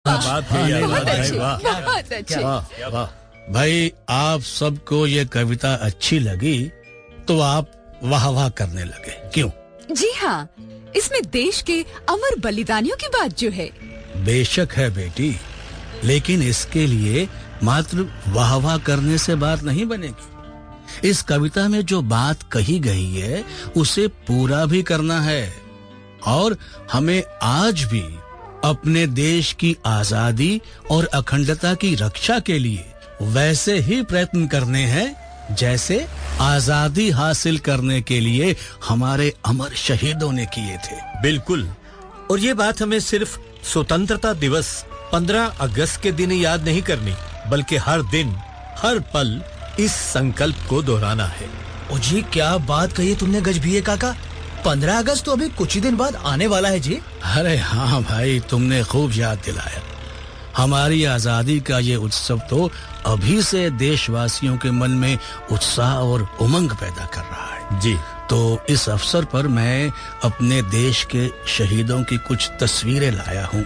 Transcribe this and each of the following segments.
बात है, बहुत अच्छे। वाह भाई, आप सबको ये कविता अच्छी लगी तो आप वाह वाह करने लगे, क्यों? जी हाँ, इसमें देश के अमर बलिदानियों की बात जो है। बेशक है बेटी, लेकिन इसके लिए मात्र वाह वाह करने से बात नहीं बनेगी। इस कविता में जो बात कही गई है उसे पूरा भी करना है, और हमें आज भी अपने देश की आजादी और अखंडता की रक्षा के लिए वैसे ही प्रयत्न करने हैं जैसे आजादी हासिल करने के लिए हमारे अमर शहीदों ने किए थे। बिल्कुल, और ये बात हमें सिर्फ स्वतंत्रता दिवस 15 अगस्त के दिन याद नहीं करनी, बल्कि हर दिन हर पल इस संकल्प को दोहराना है। ओ जी, क्या बात कही तुमने गजभिये काका। 15 अगस्त तो अभी कुछ ही दिन बाद आने वाला है जी। अरे हाँ भाई, तुमने खूब याद दिलाया। हमारी आजादी का ये उत्सव तो अभी से देशवासियों के मन में उत्साह और उमंग पैदा कर रहा है जी। तो इस अवसर पर मैं अपने देश के शहीदों की कुछ तस्वीरें लाया हूँ।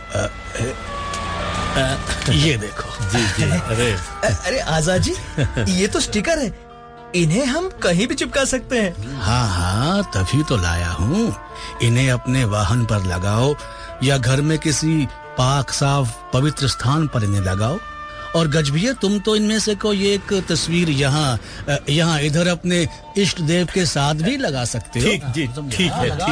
ये देखो। जी जी। अरे आजाद जी, ये तो स्टिकर है, इन्हें हम कहीं भी चिपका सकते हैं। हाँ हाँ, तभी तो लाया हूँ। इन्हें अपने वाहन पर लगाओ या घर में किसी पाक साफ पवित्र स्थान पर इन्हें लगाओ। और गजभिये, तुम तो इनमें से कोई एक तस्वीर यहाँ इधर अपने इष्ट देव के साथ भी लगा सकते हो। ठीक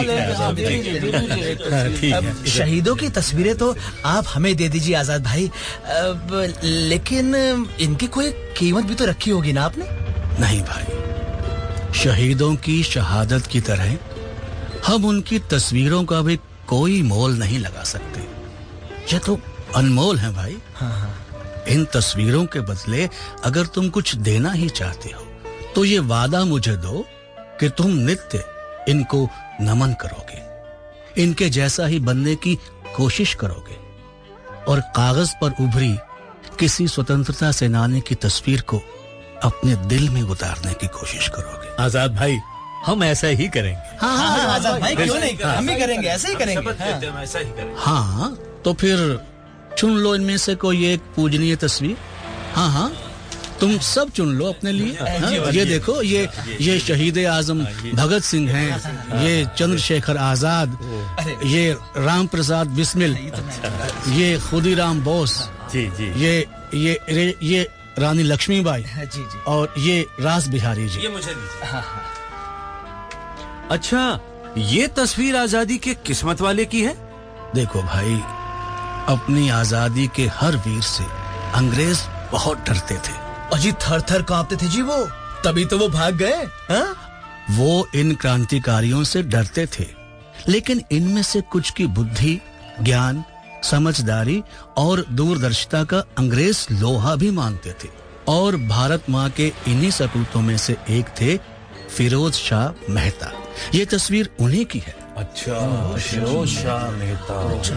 है। शहीदों की तस्वीरें तो आप हमें दे दीजिए आजाद भाई, लेकिन इनकी कोई कीमत भी तो रखी होगी ना आपने? नहीं भाई, शहीदों की शहादत की तरह हम उनकी तस्वीरों का भी कोई मोल नहीं लगा सकते। ये तो अनमोल है भाई। हाँ। इन तस्वीरों के बदले अगर तुम कुछ देना ही चाहते हो तो ये वादा मुझे दो कि तुम नित्य इनको नमन करोगे, इनके जैसा ही बनने की कोशिश करोगे और कागज पर उभरी किसी स्वतंत्रता सेनानी की तस्वीर को अपने दिल में उतारने की कोशिश करोगे। आजाद भाई, हम ऐसा ही करेंगे। हाँ, आजाद भाई, क्यों नहीं, हम भी करेंगे, ऐसे ही करेंगे। हाँ, तो फिर चुन लो इनमें से कोई एक पूजनीय तस्वीर। हाँ, तुम सब चुन लो अपने लिए। ये देखो, ये शहीद आजम भगत सिंह हैं, ये चंद्रशेखर आजाद, ये राम प्रसाद बिस्मिल, ये खुदीराम बोस, ये रानी लक्ष्मीबाई, और ये रास बिहारी जी। ये मुझे दीजिए। अच्छा, ये तस्वीर आजादी के किस्मत वाले की है। देखो भाई, अपनी आजादी के हर वीर से अंग्रेज बहुत डरते थे। अजी थर थर कांपते थे जी वो, तभी तो वो भाग गए। वो इन क्रांतिकारियों से डरते थे, लेकिन इनमें से कुछ की बुद्धि, ज्ञान, समझदारी और दूरदर्शिता का अंग्रेज लोहा भी मानते थे। और भारत माँ के इन्हीं सपूतों में से एक थे फिरोज शाह मेहता। ये तस्वीर उन्हीं की है। अच्छा, फिरोज शाह मेहता।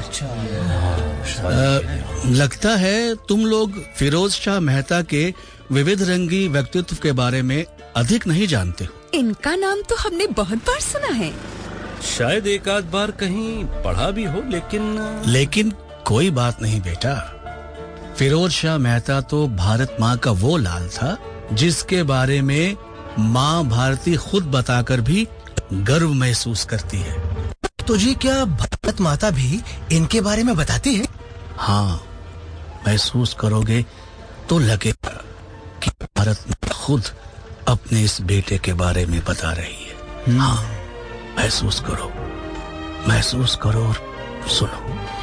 लगता है तुम लोग फिरोज शाह मेहता के विविध रंगी व्यक्तित्व के बारे में अधिक नहीं जानते हो। इनका नाम तो हमने बहुत बार सुना है, शायद एक आध बार कहीं पढ़ा भी हो, लेकिन कोई बात नहीं बेटा। फिरोज शाह मेहता तो भारत माँ का वो लाल था जिसके बारे में माँ भारती खुद बताकर भी गर्व महसूस करती है। तो जी, क्या भारत माता भी इनके बारे में बताती है? हाँ, महसूस करोगे तो लगेगा कि भारत माता खुद अपने इस बेटे के बारे में बता रही है। हाँ, महसूस करो और सुनो।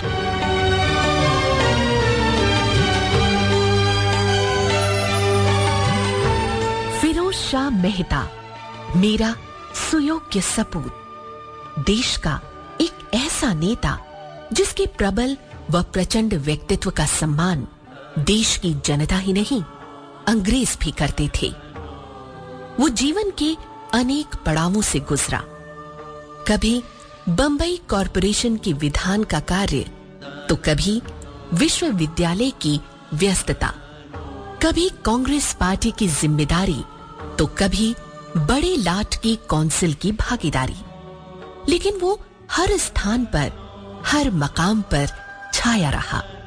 फिरोज शाह मेहता, मेरा सुयोग्य सपूत, देश का एक ऐसा नेता जिसके प्रबल व प्रचंड व्यक्तित्व का सम्मान देश की जनता ही नहीं, अंग्रेज भी करते थे। वो जीवन के अनेक पड़ावों से गुजरा। कभी बंबई कॉरपोरेशन की विधान का कार्य, तो कभी विश्वविद्यालय की व्यस्तता, कभी कांग्रेस पार्टी की जिम्मेदारी, तो कभी बड़े लाट की काउंसिल की भागीदारी। लेकिन वो हर स्थान पर, हर मकाम पर छाया रहा।